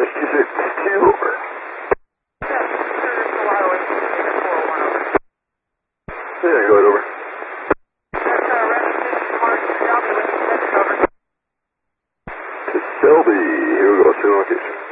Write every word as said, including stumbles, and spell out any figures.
two sixty-two, over. Yeah, go ahead, over. To Selby, here we go, same location.